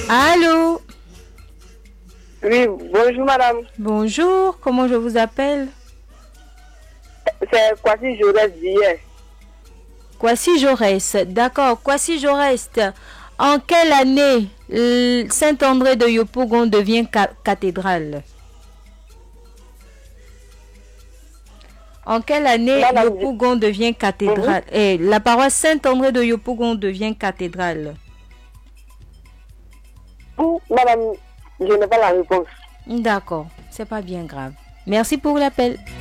Allô? Oui, bonjour madame. Bonjour, comment je vous appelle? C'est Kwasi Jaurès d'hier. Kwasi Jaurès, d'accord. Kwasi Jaurès, en quelle année Saint-André de Yopougon devient cathédrale? En quelle année Madame, Yopougon devient cathédrale? Et la paroisse Saint-André de Yopougon devient cathédrale? madame, je n'ai pas la réponse. D'accord, c'est pas bien grave. Merci pour l'appel.